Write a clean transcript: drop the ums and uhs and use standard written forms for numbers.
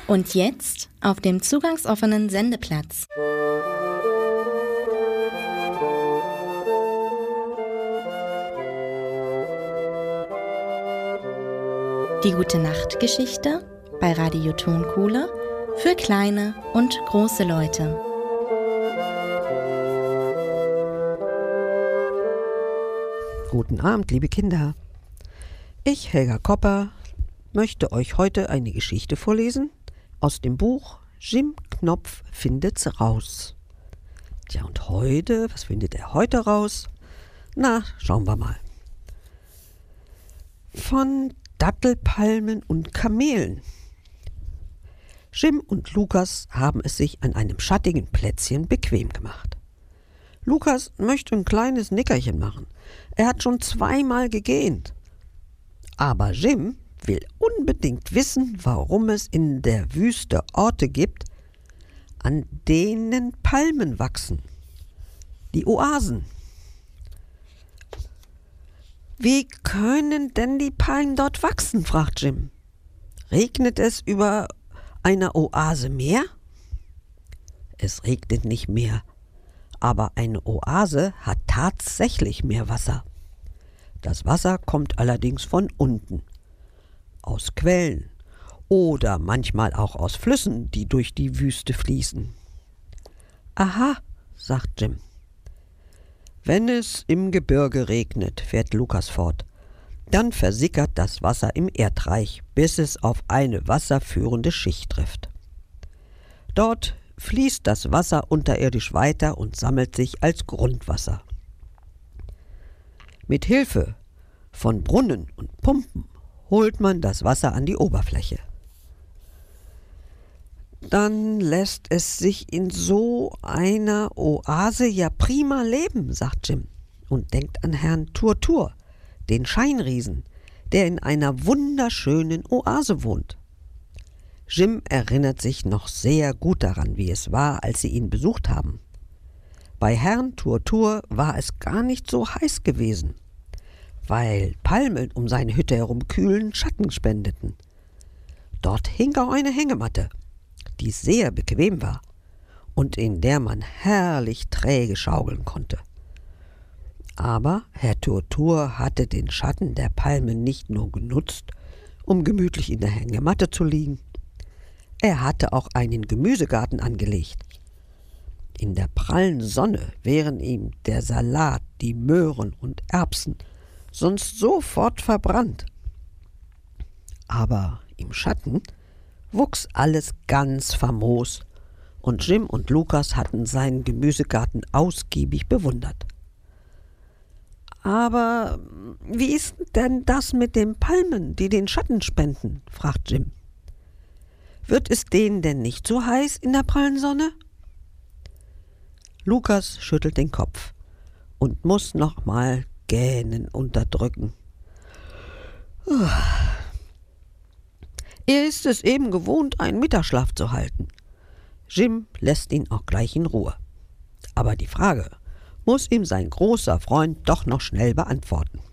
Und jetzt auf dem zugangsoffenen Sendeplatz. Die Gute-Nacht-Geschichte bei Radio Tonkuhle für kleine und große Leute. Guten Abend, liebe Kinder. Ich, Helga Kopper, möchte euch heute eine Geschichte vorlesen aus dem Buch Jim Knopf findet's raus. Tja, und heute, was findet er heute raus? Na, schauen wir mal. Von Dattelpalmen und Kamelen. Jim und Lukas haben es sich an einem schattigen Plätzchen bequem gemacht. Lukas möchte ein kleines Nickerchen machen. Er hat schon 2-mal gegähnt. Aber Jim will unbedingt wissen, warum es in der Wüste Orte gibt, an denen Palmen wachsen. Die Oasen. Wie können denn die Palmen dort wachsen, fragt Jim. Regnet es über einer Oase mehr? Es regnet nicht mehr, aber eine Oase hat tatsächlich mehr Wasser. Das Wasser kommt allerdings von unten, aus Quellen oder manchmal auch aus Flüssen, die durch die Wüste fließen. Aha, sagt Jim. Wenn es im Gebirge regnet, fährt Lukas fort, dann versickert das Wasser im Erdreich, bis es auf eine wasserführende Schicht trifft. Dort fließt das Wasser unterirdisch weiter und sammelt sich als Grundwasser. Mit Hilfe von Brunnen und Pumpen holt man das Wasser an die Oberfläche. Dann lässt es sich in so einer Oase ja prima leben, sagt Jim und denkt an Herrn Turtur, den Scheinriesen, der in einer wunderschönen Oase wohnt. Jim erinnert sich noch sehr gut daran, wie es war, als sie ihn besucht haben. Bei Herrn Turtur war es gar nicht so heiß gewesen, weil Palmen um seine Hütte herum kühlen Schatten spendeten. Dort hing auch eine Hängematte, die sehr bequem war und in der man herrlich träge schaukeln konnte. Aber Herr Turtur hatte den Schatten der Palmen nicht nur genutzt, um gemütlich in der Hängematte zu liegen. Er hatte auch einen Gemüsegarten angelegt. In der prallen Sonne wären ihm der Salat, die Möhren und Erbsen sonst sofort verbrannt. Aber im Schatten wuchs alles ganz famos und Jim und Lukas hatten seinen Gemüsegarten ausgiebig bewundert. Aber wie ist denn das mit den Palmen, die den Schatten spenden? Fragt Jim. Wird es denen denn nicht so heiß in der prallen Sonne? Lukas schüttelt den Kopf und muss noch mal Gähnen unterdrücken. Er ist es eben gewohnt, einen Mittagsschlaf zu halten. Jim lässt ihn auch gleich in Ruhe. Aber die Frage muss ihm sein großer Freund doch noch schnell beantworten.